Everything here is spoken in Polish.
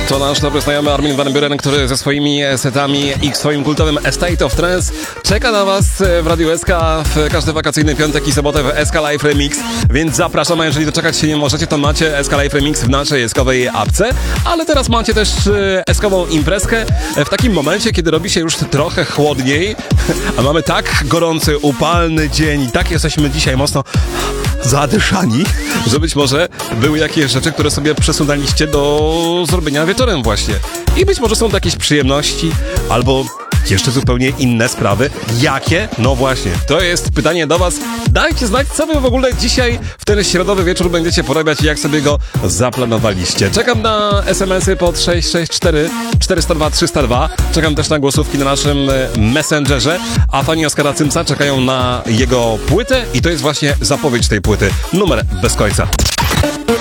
To nasz dobry znajomy Armin van Buuren, który ze swoimi setami i swoim kultowym Estate of Trance czeka na was w Radiu SK w każdy wakacyjny piątek i sobotę w SK Live Remix, więc zapraszam, a jeżeli doczekać się nie możecie, to macie SK Live Remix w naszej SK-owej apce, ale teraz macie też SK-ową imprezkę w takim momencie, kiedy robi się już trochę chłodniej, a mamy tak gorący, upalny dzień i tak jesteśmy dzisiaj mocno zadyszani, że być może były jakieś rzeczy, które sobie przesunęliście do zrobienia wieczorem właśnie. I być może są to jakieś przyjemności, albo jeszcze zupełnie inne sprawy. Jakie? No właśnie, to jest pytanie do was. Dajcie znać, co wy w ogóle dzisiaj w ten środowy wieczór będziecie porabiać i jak sobie go zaplanowaliście. Czekam na SMS-y pod 664 402 302. Czekam też na głosówki na naszym Messengerze. A fani Oskara Cymca czekają na jego płytę i to jest właśnie zapowiedź tej płyty. Numer bez końca.